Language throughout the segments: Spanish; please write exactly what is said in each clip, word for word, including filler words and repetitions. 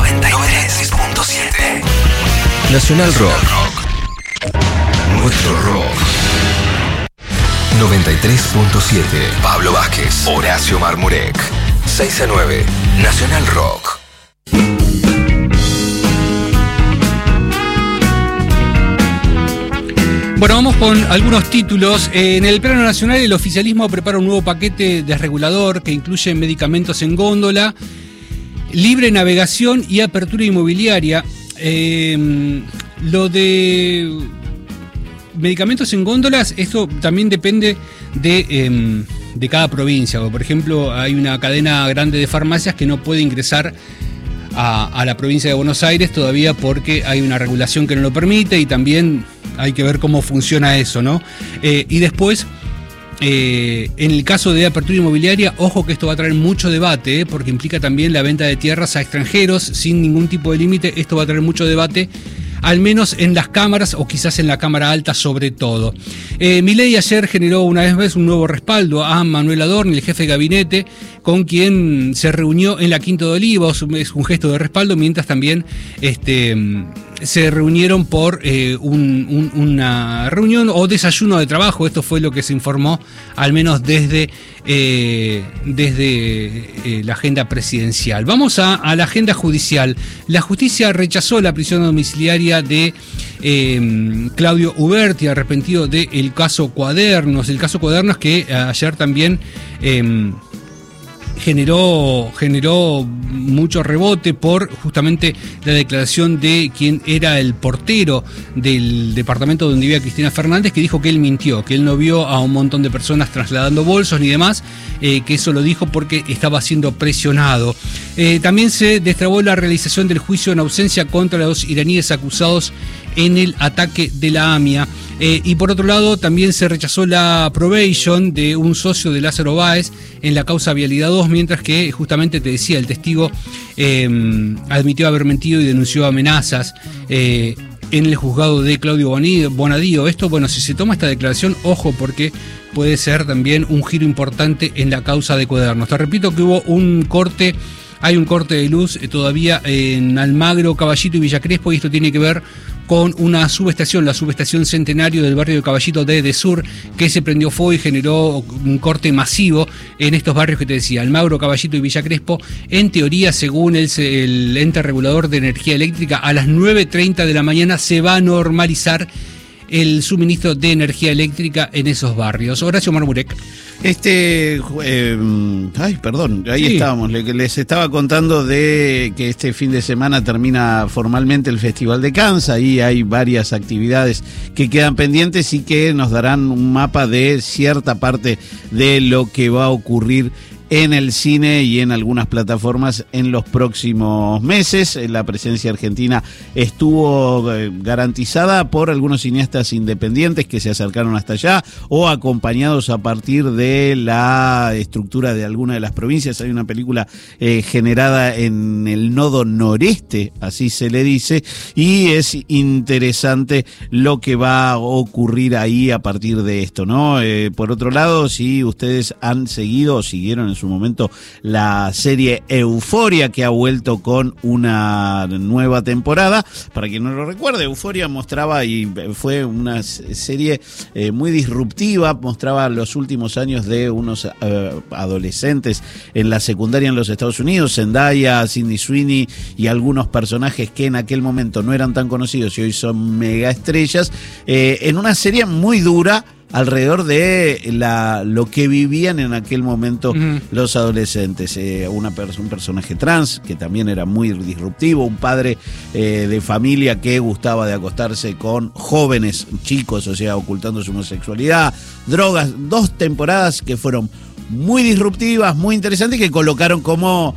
noventa y tres punto siete. Nacional Rock. Nuestro rock. noventa y tres punto siete. Pablo Vázquez, Horacio Marmurek. seis a nueve. Nacional Rock. Bueno, vamos con algunos títulos. En el plano nacional, el oficialismo prepara un nuevo paquete desregulador que incluye medicamentos en góndola, libre navegación y apertura inmobiliaria. Eh, lo de medicamentos en góndolas, esto también depende de, eh, de cada provincia. Por ejemplo, hay una cadena grande de farmacias que no puede ingresar a, a la provincia de Buenos Aires todavía porque hay una regulación que no lo permite, y también hay que ver cómo funciona eso, ¿no? Eh, y después, eh, en el caso de apertura inmobiliaria, ojo que esto va a traer mucho debate, ¿eh? Porque implica también la venta de tierras a extranjeros sin ningún tipo de límite. Esto va a traer mucho debate, al menos en las cámaras, o quizás en la Cámara Alta sobre todo. Eh, Milei ayer generó una vez más un nuevo respaldo a Manuel Adorni, el jefe de gabinete, con quien se reunió en la Quinta de Olivos. Es un gesto de respaldo, mientras también este, se reunieron por eh, un, un, una reunión o desayuno de trabajo. Esto fue lo que se informó, al menos desde, eh, desde eh, la agenda presidencial. Vamos a, a la agenda judicial. La justicia rechazó la prisión domiciliaria de eh, Claudio Uberti, arrepentido del caso Cuadernos. El caso Cuadernos que ayer también Eh, Generó, generó mucho rebote por justamente la declaración de quien era el portero del departamento donde vivía Cristina Fernández, que dijo que él mintió, que él no vio a un montón de personas trasladando bolsos ni demás, eh, que eso lo dijo porque estaba siendo presionado. Eh, también se destrabó la realización del juicio en ausencia contra los iraníes acusados en el ataque de la AMIA. Eh, y por otro lado, también se rechazó la probation de un socio de Lázaro Báez en la causa Vialidad dos, mientras que, justamente te decía, el testigo eh, admitió haber mentido y denunció amenazas eh, en el juzgado de Claudio Bonadío. Esto, bueno, si se toma esta declaración, ojo, porque puede ser también un giro importante en la causa de Cuadernos. Te repito que hubo un corte, hay un corte de luz eh, todavía en Almagro, Caballito y Villa Crespo, y esto tiene que ver con una subestación, la subestación Centenario del barrio de Caballito de Edesur, que se prendió fuego y generó un corte masivo en estos barrios que te decía, Almagro, Caballito y Villa Crespo. En teoría, según el, el ente regulador de energía eléctrica, a las nueve treinta de la mañana se va a normalizar el suministro de energía eléctrica en esos barrios. Horacio Marmurek. Este, eh, ay, perdón, ahí sí. estábamos. Les estaba contando de que este fin de semana termina formalmente el Festival de Cannes. Ahí hay varias actividades que quedan pendientes y que nos darán un mapa de cierta parte de lo que va a ocurrir en el cine y en algunas plataformas en los próximos meses. La presencia argentina estuvo garantizada por algunos cineastas independientes que se acercaron hasta allá o acompañados a partir de la estructura de alguna de las provincias. Hay una película eh, generada en el nodo noreste, así se le dice, y es interesante lo que va a ocurrir ahí a partir de esto, ¿no? Eh, por otro lado, si ustedes han seguido o siguieron en su momento la serie Euforia, que ha vuelto con una nueva temporada. Para quien no lo recuerde, Euforia mostraba, y fue una serie eh, muy disruptiva, mostraba los últimos años de unos eh, adolescentes en la secundaria en los Estados Unidos, Zendaya, Sydney Sweeney y algunos personajes que en aquel momento no eran tan conocidos y hoy son mega estrellas, eh, en una serie muy dura alrededor de la, lo que vivían en aquel momento uh-huh. los adolescentes. Eh, una pers- un personaje trans que también era muy disruptivo, un padre eh, de familia que gustaba de acostarse con jóvenes chicos, o sea, ocultando su homosexualidad, drogas. Dos temporadas que fueron muy disruptivas, muy interesantes, que colocaron como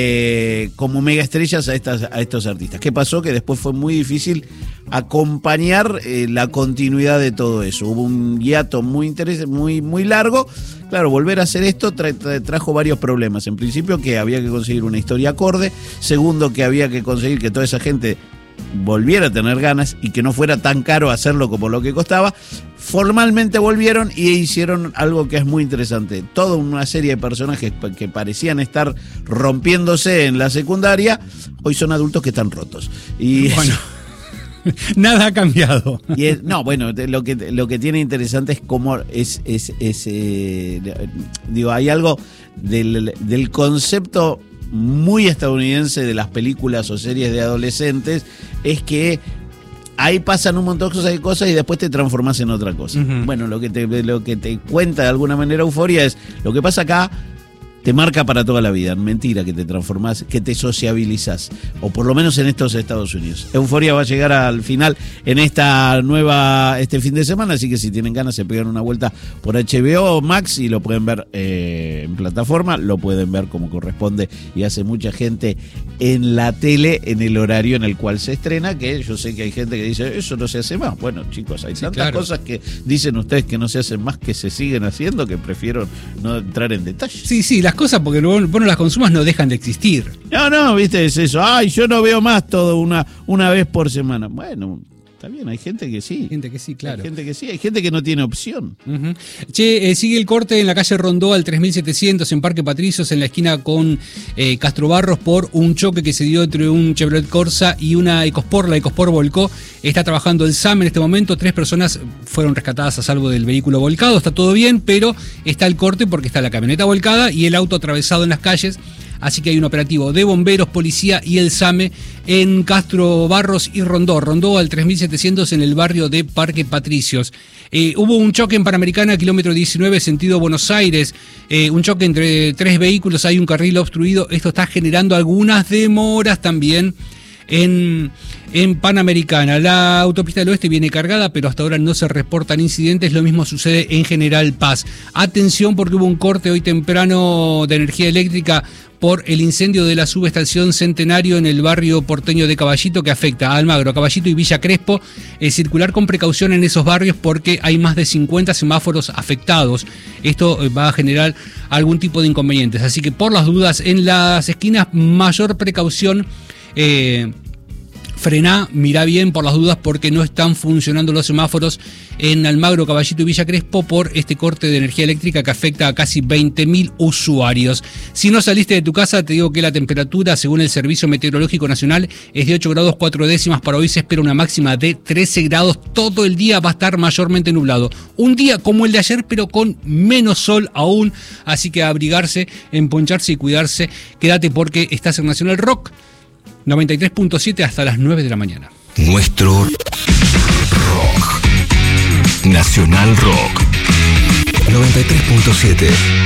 Eh, como mega estrellas a, estas, a estos artistas. ¿Qué pasó? Que después fue muy difícil acompañar eh, la continuidad de todo eso. Hubo un hiato muy, interes- muy, muy largo. Claro, volver a hacer esto tra- tra- trajo varios problemas. En principio, que había que conseguir una historia acorde. Segundo, que había que conseguir que toda esa gente volviera a tener ganas y que no fuera tan caro hacerlo como lo que costaba, formalmente volvieron y hicieron algo que es muy interesante. Toda una serie de personajes que parecían estar rompiéndose en la secundaria, hoy son adultos que están rotos. Y bueno, nada ha cambiado. Y es, no, bueno, lo que, lo que tiene interesante es cómo es, es, es eh, digo, hay algo del, del concepto muy estadounidense de las películas o series de adolescentes, es que ahí pasan un montón de cosas y después te transformás en otra cosa. Uh-huh. Bueno, lo que te, lo que te cuenta de alguna manera Euforia es, lo que pasa acá te marca para toda la vida. Mentira que te transformás, que te sociabilizás, o por lo menos en estos Estados Unidos. Euforia va a llegar al final en esta nueva, este fin de semana, así que si tienen ganas se pegan una vuelta por H B O Max y lo pueden ver eh, en plataforma, lo pueden ver como corresponde y hace mucha gente en la tele en el horario en el cual se estrena, que yo sé que hay gente que dice, eso no se hace más. Bueno, chicos, hay sí, tantas claro. cosas que dicen ustedes que no se hacen más, que se siguen haciendo, que prefiero no entrar en detalles. Sí, sí, las cosas porque vos no las consumas no dejan de existir. No, no, viste, es eso. Ay, yo no veo más todo una, una vez por semana. Bueno, está bien, hay gente que sí. Gente que sí, claro. Hay gente que sí, hay gente que no tiene opción. Uh-huh. Che, eh, sigue el corte en la calle Rondó al tres mil setecientos en Parque Patricios, en la esquina con eh, Castro Barros, por un choque que se dio entre un Chevrolet Corsa y una EcoSport. La EcoSport volcó. Está trabajando el S A M en este momento. Tres personas fueron rescatadas a salvo del vehículo volcado. Está todo bien, pero está el corte porque está la camioneta volcada y el auto atravesado en las calles. Así que hay un operativo de bomberos, policía y el S A M E en Castro Barros y Rondó. Rondó al tres mil setecientos en el barrio de Parque Patricios. Eh, hubo un choque en Panamericana, kilómetro diecinueve, sentido Buenos Aires. Eh, un choque entre tres vehículos, hay un carril obstruido. Esto está generando algunas demoras también en, en Panamericana. La autopista del oeste viene cargada, pero hasta ahora no se reportan incidentes. Lo mismo sucede en General Paz. Atención porque hubo un corte hoy temprano de energía eléctrica por el incendio de la subestación Centenario en el barrio porteño de Caballito, que afecta a Almagro, Caballito y Villa Crespo. Eh, circular con precaución en esos barrios porque hay más de cincuenta semáforos afectados. Esto eh, va a generar algún tipo de inconvenientes. Así que por las dudas, en las esquinas, mayor precaución. Eh, frená, mirá bien por las dudas porque no están funcionando los semáforos en Almagro, Caballito y Villa Crespo por este corte de energía eléctrica que afecta a casi veinte mil usuarios. Si no saliste de tu casa, te digo que la temperatura, según el Servicio Meteorológico Nacional, es de ocho grados cuatro décimas. Para hoy se espera una máxima de trece grados. Todo el día va a estar mayormente nublado. Un día como el de ayer, pero con menos sol aún. Así que a abrigarse, emponcharse y cuidarse. Quédate porque estás en Nacional Rock noventa y tres punto siete hasta las nueve de la mañana. Nuestro rock. Nacional Rock noventa y tres punto siete.